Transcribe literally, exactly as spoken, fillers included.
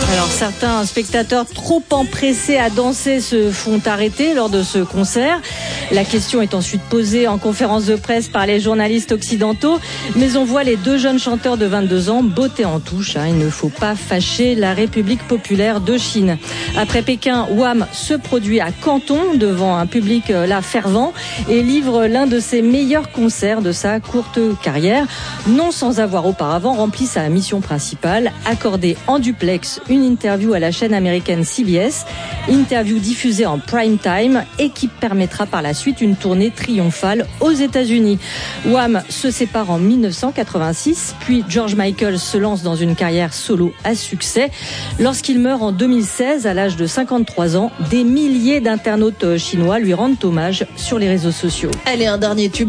Alors certains spectateurs trop empressés à danser se font arrêter lors de ce concert. La question est ensuite posée en conférence de presse par les journalistes occidentaux, mais on voit les deux jeunes chanteurs de vingt-deux ans botter en touche. Hein. Il ne faut pas fâcher la République populaire de Chine. Après Pékin, Wham se produit à Canton devant un public là fervent et livre l'un de ses meilleurs concerts de sa courte carrière, non sans avoir auparavant rempli sa mission principale, accorder en duplex une interview à la chaîne américaine C B S, interview diffusée en prime time et qui permettra par la suite une tournée triomphale aux États-Unis. Wham se sépare en dix-neuf cent quatre-vingt-six, puis George Michael se lance dans une carrière solo à succès. Lorsqu'il meurt en deux mille seize à l'âge de cinquante-trois ans, des milliers d'internautes chinois lui rendent hommage sur les réseaux sociaux. Allez, un dernier tube